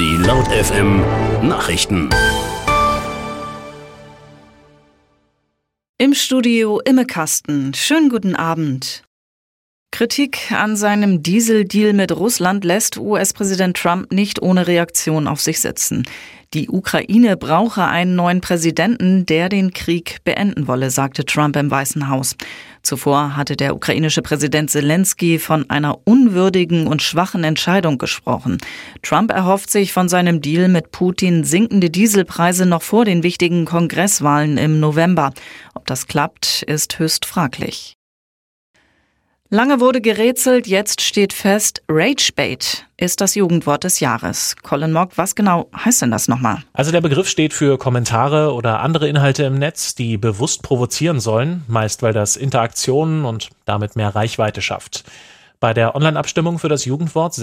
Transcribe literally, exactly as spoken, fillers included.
Die Laut F M Nachrichten. Im Studio Imme Kasten. Schönen guten Abend. Kritik an seinem Dieseldeal mit Russland lässt U S-Präsident Trump nicht ohne Reaktion auf sich sitzen. Die Ukraine brauche einen neuen Präsidenten, der den Krieg beenden wolle, sagte Trump im Weißen Haus. Zuvor hatte der ukrainische Präsident Zelensky von einer unwürdigen und schwachen Entscheidung gesprochen. Trump erhofft sich von seinem Deal mit Putin sinkende Dieselpreise noch vor den wichtigen Kongresswahlen im November. Ob das klappt, ist höchst fraglich. Lange wurde gerätselt, jetzt steht fest, Ragebait ist das Jugendwort des Jahres. Colin Mock, was genau heißt denn das nochmal? Also der Begriff steht für Kommentare oder andere Inhalte im Netz, die bewusst provozieren sollen, meist weil das Interaktionen und damit mehr Reichweite schafft. Bei der Online-Abstimmung für das Jugendwort